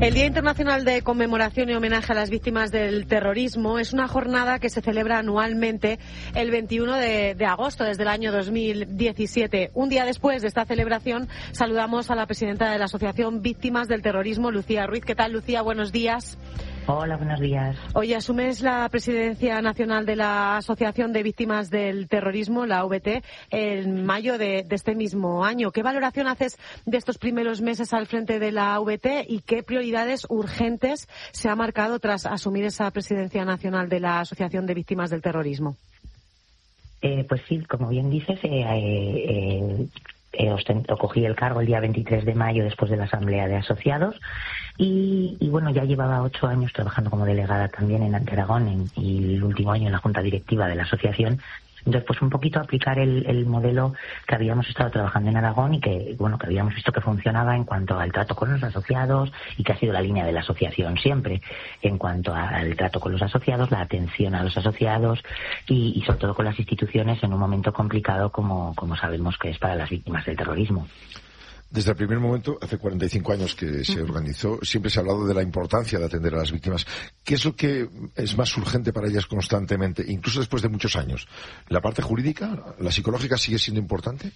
El Día Internacional de Conmemoración y Homenaje a las Víctimas del Terrorismo es una jornada que se celebra anualmente el 21 de agosto desde el año 2017. Un día después de esta celebración saludamos a la presidenta de la Asociación Víctimas del Terrorismo, Lucía Ruiz. ¿Qué tal, Lucía? Buenos días. Hola, buenos días. Hoy asumes la presidencia nacional de la Asociación de Víctimas del Terrorismo, la AVT, en mayo de este mismo año. ¿Qué valoración haces de estos primeros meses al frente de la AVT y qué prioridades urgentes se ha marcado tras asumir esa presidencia nacional de la Asociación de Víctimas del Terrorismo? Pues sí, como bien dices, cogí el cargo el día 23 de mayo después de la Asamblea de Asociados y bueno, ya llevaba 8 años trabajando como delegada también en Aragón y el último año en la Junta Directiva de la asociación. Entonces, pues un poquito aplicar el modelo que habíamos estado trabajando en Aragón y que habíamos visto que funcionaba en cuanto al trato con los asociados y que ha sido la línea de la asociación siempre en cuanto al trato con los asociados, la atención a los asociados y sobre todo con las instituciones en un momento complicado como sabemos que es para las víctimas del terrorismo. Desde el primer momento, hace 45 años que se organizó, siempre se ha hablado de la importancia de atender a las víctimas. ¿Qué es lo que es más urgente para ellas constantemente, incluso después de muchos años? ¿La parte jurídica, la psicológica sigue siendo importante?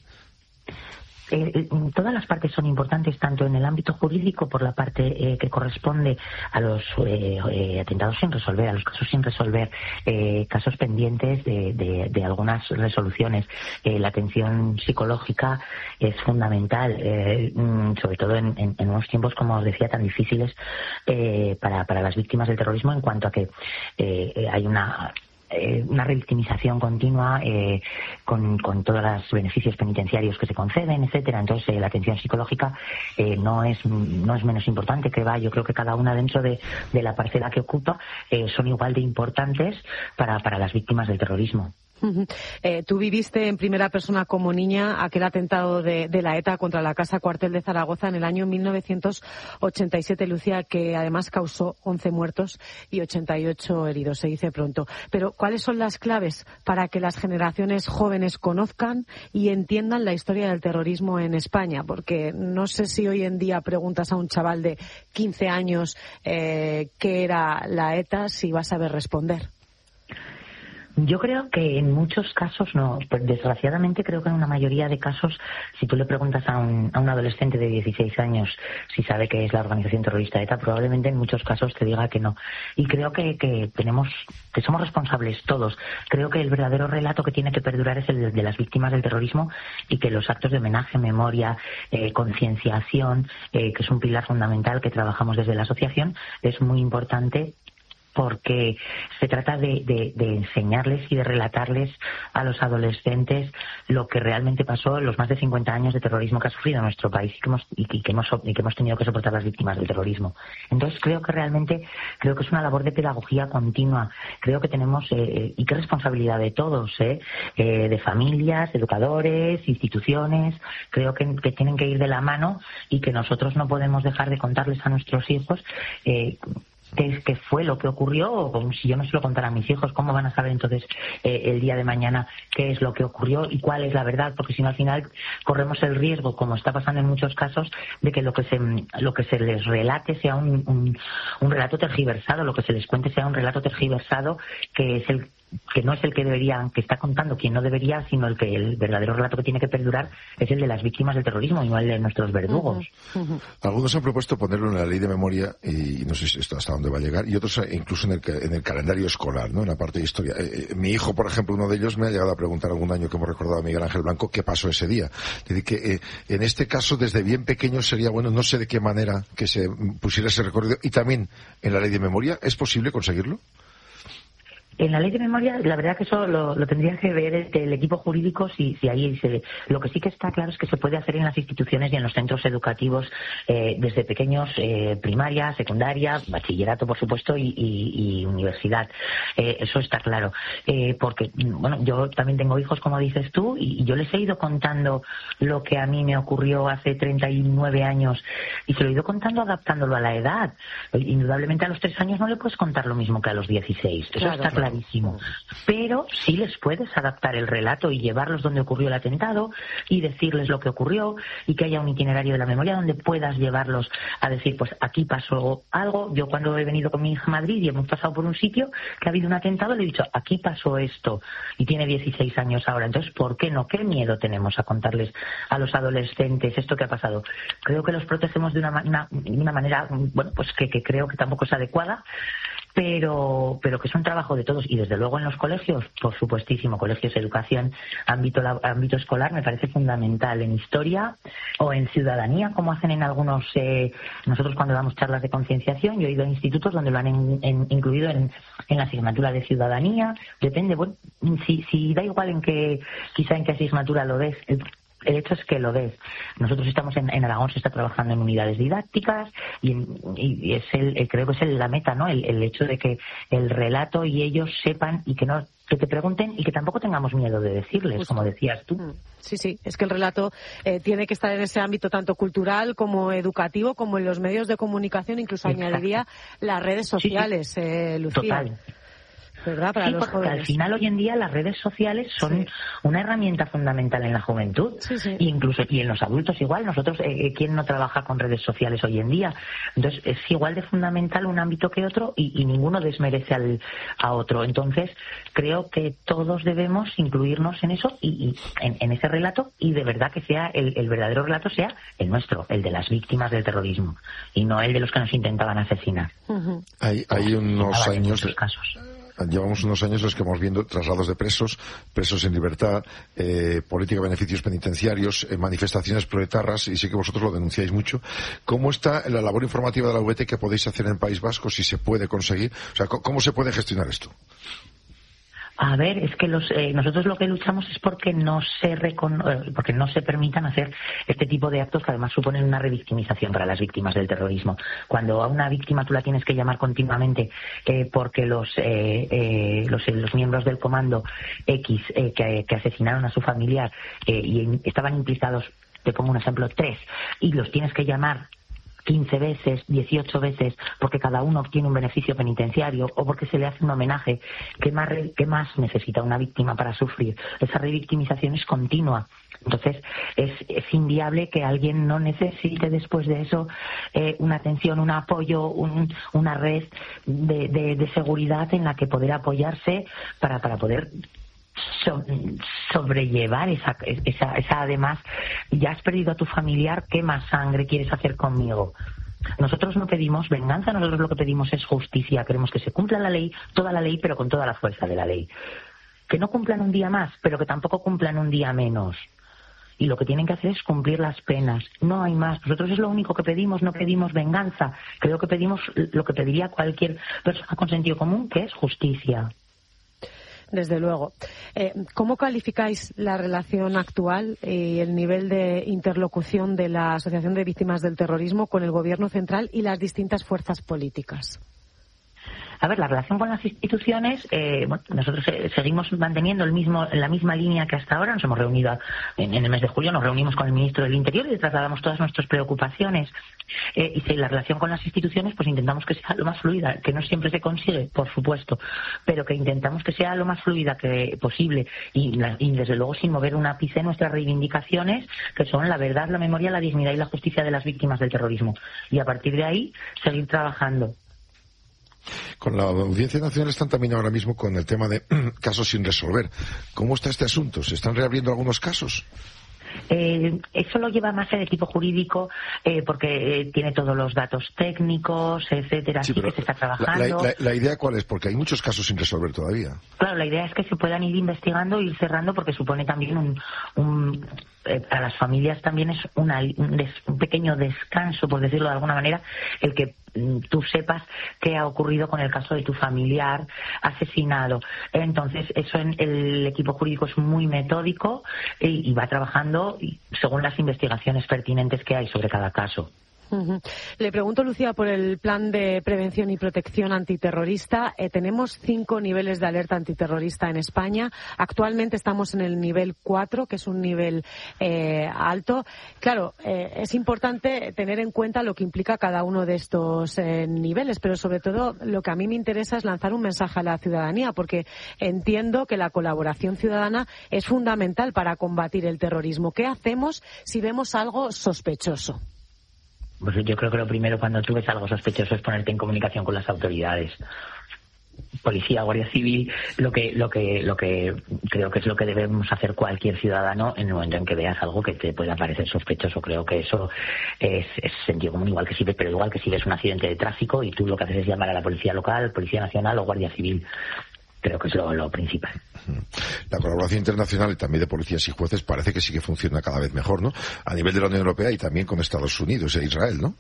Todas las partes son importantes, tanto en el ámbito jurídico por la parte que corresponde a los atentados sin resolver, a los casos sin resolver, casos pendientes de algunas resoluciones. La atención psicológica es fundamental, sobre todo en unos tiempos, como os decía, tan difíciles para las víctimas del terrorismo, en cuanto a que hay una revictimización continua con todos los beneficios penitenciarios que se conceden, etcétera. Entonces la atención psicológica no es menos importante, yo creo que cada una dentro de la parcela que ocupa son igual de importantes para las víctimas del terrorismo. Tú viviste en primera persona como niña aquel atentado de la ETA contra la Casa Cuartel de Zaragoza en el año 1987, Lucía, que además causó 11 muertos y 88 heridos, se dice pronto. Pero, ¿cuáles son las claves para que las generaciones jóvenes conozcan y entiendan la historia del terrorismo en España? Porque no sé si hoy en día preguntas a un chaval de 15 años qué era la ETA, si va a saber responder. Yo creo que en muchos casos no. Pues desgraciadamente creo que en una mayoría de casos, si tú le preguntas a un adolescente de 16 años si sabe qué es la organización terrorista ETA, probablemente en muchos casos te diga que no. Y creo que somos responsables todos. Creo que el verdadero relato que tiene que perdurar es el de las víctimas del terrorismo y que los actos de homenaje, memoria, concienciación, que es un pilar fundamental que trabajamos desde la asociación, es muy importante, porque se trata de enseñarles y de relatarles a los adolescentes lo que realmente pasó en los más de 50 años de terrorismo que ha sufrido nuestro país y que hemos tenido que soportar las víctimas del terrorismo. Entonces creo que es una labor de pedagogía continua. Creo que tenemos, y qué responsabilidad de todos, de familias, educadores, instituciones. Creo que tienen que ir de la mano y que nosotros no podemos dejar de contarles a nuestros hijos qué fue lo que ocurrió, o como si yo no se lo contara a mis hijos, ¿cómo van a saber entonces el día de mañana qué es lo que ocurrió y cuál es la verdad? Porque si no, al final corremos el riesgo, como está pasando en muchos casos, de que lo que se les relate sea un relato tergiversado, lo que se les cuente sea un relato tergiversado, que no es el que debería, que está contando quien no debería, sino el verdadero relato que tiene que perdurar es el de las víctimas del terrorismo y no el de nuestros verdugos. Algunos han propuesto ponerlo en la ley de memoria y no sé si esto hasta dónde va a llegar, y otros incluso en el calendario escolar, ¿no? En la parte de historia. Mi hijo, por ejemplo, uno de ellos me ha llegado a preguntar algún año que hemos recordado a Miguel Ángel Blanco qué pasó ese día. Es decir, que en este caso desde bien pequeño sería bueno, no sé de qué manera, que se pusiera ese recorrido, y también en la ley de memoria. ¿Es posible conseguirlo? En la ley de memoria, la verdad que eso lo tendría que ver el equipo jurídico, si ahí se ve. Lo que sí que está claro es que se puede hacer en las instituciones y en los centros educativos desde pequeños, primaria, secundaria, bachillerato, por supuesto, y universidad. Eso está claro. Porque, bueno, yo también tengo hijos, como dices tú, y yo les he ido contando lo que a mí me ocurrió hace 39 años, y se lo he ido contando adaptándolo a la edad. Indudablemente a los 3 años no le puedes contar lo mismo que a los 16. Eso está claro. clarísimo. Pero sí les puedes adaptar el relato y llevarlos donde ocurrió el atentado y decirles lo que ocurrió y que haya un itinerario de la memoria donde puedas llevarlos a decir, pues aquí pasó algo. Yo cuando he venido con mi hija a Madrid y hemos pasado por un sitio que ha habido un atentado, le he dicho, aquí pasó esto, y tiene 16 años ahora. Entonces, ¿por qué no? ¿Qué miedo tenemos a contarles a los adolescentes esto que ha pasado? Creo que los protegemos de una manera, bueno, pues que creo que tampoco es adecuada, pero que es un trabajo de todos. Y desde luego en los colegios, por supuestísimo, colegios, educación, ámbito escolar, me parece fundamental. En historia o en ciudadanía, como hacen en algunos, nosotros cuando damos charlas de concienciación, yo he ido a institutos donde lo han incluido en la asignatura de ciudadanía. Depende, bueno, si da igual quizá en qué asignatura lo des, el hecho es que lo des. Nosotros estamos en Aragón, se está trabajando en unidades didácticas y es creo que es la meta, ¿no? El hecho de que el relato y ellos sepan y que te pregunten y que tampoco tengamos miedo de decirles, justo, como decías tú. Sí, es que el relato tiene que estar en ese ámbito tanto cultural como educativo, como en los medios de comunicación, incluso exacto, añadiría las redes sociales, sí. Lucía. Total. ¿Verdad? Para los porque jóvenes. Al final hoy en día las redes sociales son una herramienta fundamental en la juventud. Sí. Incluso y en los adultos igual. Nosotros, ¿quién no trabaja con redes sociales hoy en día? Entonces es igual de fundamental un ámbito que otro y ninguno desmerece a otro. Entonces creo que todos debemos incluirnos en eso y en ese relato, y de verdad que sea el verdadero relato sea el nuestro, el de las víctimas del terrorismo, y no el de los que nos intentaban asesinar. Uh-huh. Hay unos años... casos. Llevamos unos años los que hemos viendo traslados de presos en libertad, política de beneficios penitenciarios, manifestaciones proetarras, y sé que vosotros lo denunciáis mucho. ¿Cómo está la labor informativa de la VT que podéis hacer en el País Vasco, si se puede conseguir? O sea, ¿cómo se puede gestionar esto? A ver, es que nosotros lo que luchamos es porque no se permitan hacer este tipo de actos que además suponen una revictimización para las víctimas del terrorismo. Cuando a una víctima tú la tienes que llamar continuamente porque los miembros del comando X que asesinaron a su familiar y estaban implicados, te pongo un ejemplo, 3, y los tienes que llamar 15 veces, 18 veces, porque cada uno obtiene un beneficio penitenciario o porque se le hace un homenaje, ¿qué más necesita una víctima para sufrir? Esa revictimización es continua. Entonces, es inviable que alguien no necesite después de eso una atención, un apoyo, una red de seguridad en la que poder apoyarse para poder sobrellevar esa además, ya has perdido a tu familiar, ¿qué más sangre quieres hacer conmigo? Nosotros no pedimos venganza, nosotros lo que pedimos es justicia. Queremos que se cumpla la ley, toda la ley, pero con toda la fuerza de la ley. Que no cumplan un día más, pero que tampoco cumplan un día menos. Y lo que tienen que hacer es cumplir las penas. No hay más. Nosotros es lo único que pedimos, no pedimos venganza. Creo que pedimos lo que pediría cualquier persona con sentido común, que es justicia. Desde luego. ¿Cómo calificáis la relación actual y el nivel de interlocución de la Asociación de Víctimas del Terrorismo con el Gobierno central y las distintas fuerzas políticas? A ver, la relación con las instituciones, nosotros seguimos manteniendo la misma línea que hasta ahora. Nos hemos reunido en el mes de julio, nos reunimos con el ministro del Interior y le trasladamos todas nuestras preocupaciones. Y si la relación con las instituciones, pues intentamos que sea lo más fluida, que no siempre se consigue, por supuesto, pero que intentamos que sea lo más fluida que posible y desde luego sin mover un ápice nuestras reivindicaciones, que son la verdad, la memoria, la dignidad y la justicia de las víctimas del terrorismo. Y a partir de ahí, seguir trabajando. Con la Audiencia Nacional están también ahora mismo con el tema de casos sin resolver. ¿Cómo está este asunto? ¿Se están reabriendo algunos casos? Eso lo lleva más el equipo jurídico porque tiene todos los datos técnicos, etcétera, sí, pero que se está trabajando. La idea ¿cuál es? Porque hay muchos casos sin resolver todavía. Claro, la idea es que se puedan ir investigando, ir cerrando, porque supone también para las familias también es un pequeño descanso, por decirlo de alguna manera, el que tú sepas qué ha ocurrido con el caso de tu familiar asesinado. Entonces, eso el equipo jurídico es muy metódico y va trabajando según las investigaciones pertinentes que hay sobre cada caso. Le pregunto, Lucía, por el plan de prevención y protección antiterrorista. Tenemos 5 niveles de alerta antiterrorista en España. Actualmente estamos en el nivel 4, que es un nivel alto. Claro, es importante tener en cuenta lo que implica cada uno de estos niveles, pero sobre todo lo que a mí me interesa es lanzar un mensaje a la ciudadanía, porque entiendo que la colaboración ciudadana es fundamental para combatir el terrorismo. ¿Qué hacemos si vemos algo sospechoso? Pues yo creo que lo primero cuando tú ves algo sospechoso es ponerte en comunicación con las autoridades. Policía, Guardia Civil, lo que creo que es lo que debemos hacer cualquier ciudadano en el momento en que veas algo que te pueda parecer sospechoso. Creo que eso es sentido común, igual que si ves un accidente de tráfico y tú lo que haces es llamar a la Policía Local, Policía Nacional o Guardia Civil. Creo que es lo principal. La colaboración internacional y también de policías y jueces parece que sí que funciona cada vez mejor, ¿no? A nivel de la Unión Europea y también con Estados Unidos e Israel, ¿no?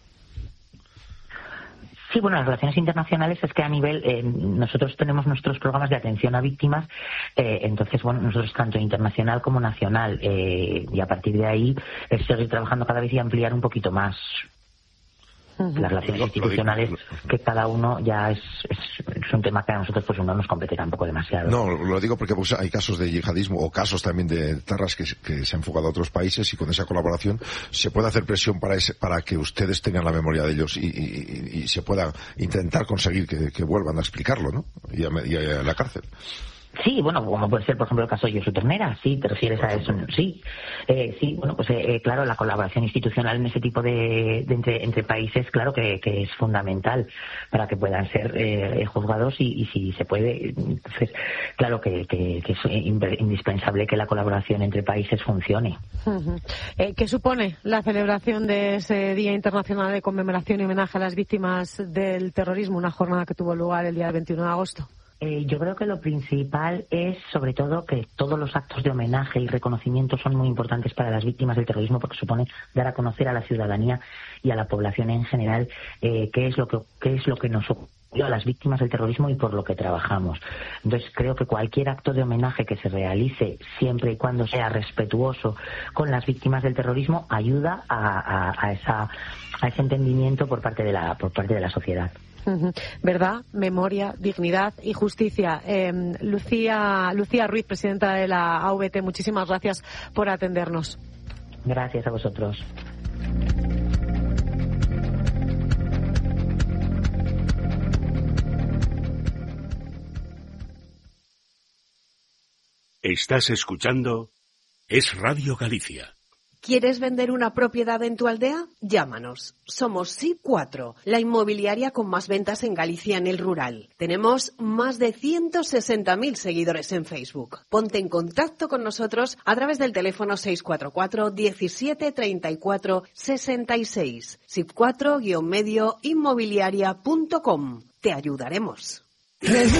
Sí, bueno, las relaciones internacionales es que a nivel, nosotros tenemos nuestros programas de atención a víctimas, entonces, bueno, nosotros tanto internacional como nacional, y a partir de ahí es seguir trabajando cada vez y ampliar un poquito más las relaciones institucionales, que cada uno ya es un tema que a nosotros pues no nos compete tampoco demasiado. No, lo digo porque pues, hay casos de yihadismo o casos también de tarras que se han fugado a otros países y con esa colaboración se puede hacer presión para que ustedes tengan la memoria de ellos y se pueda intentar conseguir que vuelvan a explicarlo, ¿no? Y a la cárcel. Sí, bueno, como puede ser, por ejemplo, el caso de Josu Ternera, sí, te refieres a eso, sí. Sí, bueno, pues claro, la colaboración institucional en ese tipo de entre países, claro que es fundamental para que puedan ser juzgados y si se puede, entonces, claro que es indispensable que la colaboración entre países funcione. ¿Qué supone la celebración de ese Día Internacional de Conmemoración y Homenaje a las Víctimas del Terrorismo, una jornada que tuvo lugar el día 21 de agosto? Yo creo que lo principal es, sobre todo, que todos los actos de homenaje y reconocimiento son muy importantes para las víctimas del terrorismo porque supone dar a conocer a la ciudadanía y a la población en general qué es lo que nos ocurrió a las víctimas del terrorismo y por lo que trabajamos. Entonces, creo que cualquier acto de homenaje que se realice, siempre y cuando sea respetuoso con las víctimas del terrorismo, ayuda a ese entendimiento por parte de la sociedad. Verdad, memoria, dignidad y justicia. Lucía Ruiz, presidenta de la AVT, muchísimas gracias por atendernos. Gracias a vosotros. Estás escuchando Es Radio Galicia. ¿Quieres vender una propiedad en tu aldea? Llámanos. Somos SIP4, la inmobiliaria con más ventas en Galicia en el rural. Tenemos más de 160.000 seguidores en Facebook. Ponte en contacto con nosotros a través del teléfono 644 17 34 66. SIP4-inmobiliaria.com. Te ayudaremos.